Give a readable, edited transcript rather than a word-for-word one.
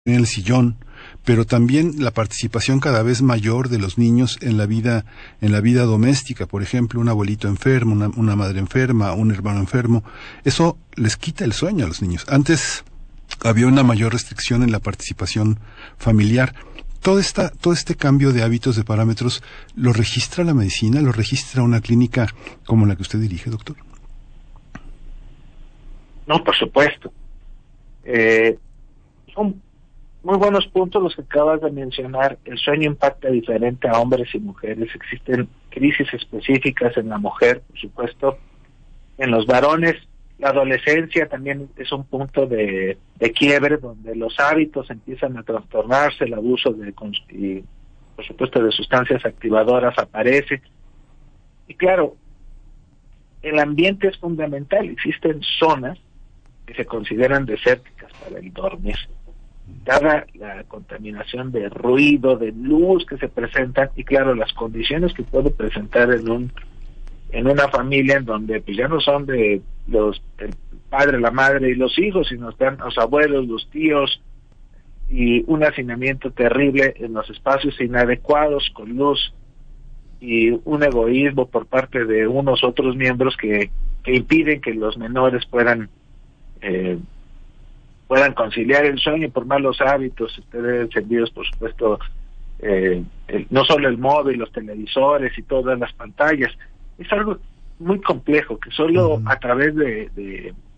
en el sillón, pero también la participación cada vez mayor de los niños en la vida doméstica, por ejemplo, un abuelito enfermo, una madre enferma, un hermano enfermo, eso les quita el sueño a los niños. Antes había una mayor restricción en la participación familiar. Todo este cambio de hábitos, de parámetros, ¿lo registra la medicina? ¿Lo registra una clínica como la que usted dirige, doctor? No, por supuesto. Son muy buenos puntos los que acabas de mencionar. El sueño impacta diferente a hombres y mujeres. Existen crisis específicas en la mujer, por supuesto. En los varones, la adolescencia también es un punto de quiebre, donde los hábitos empiezan a trastornarse, el abuso y, por supuesto, de sustancias activadoras aparece. Y claro, el ambiente es fundamental. Existen zonas que se consideran desérticas para el dormir. Dada la contaminación de ruido, de luz que se presentan, y claro, las condiciones que puede presentar en una familia en donde pues ya no son de el padre, la madre y los hijos, sino están los abuelos, los tíos, y un hacinamiento terrible en los espacios inadecuados, con luz, y un egoísmo por parte de unos otros miembros que impiden que los menores puedan conciliar el sueño por malos hábitos, encendidos, por supuesto, no solo el móvil, los televisores y todas las pantallas. Es algo muy complejo que solo a través de